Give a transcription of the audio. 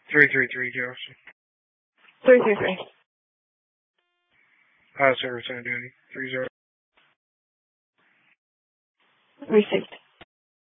333 Jefferson. 333. Service San Antonio. 30. Received.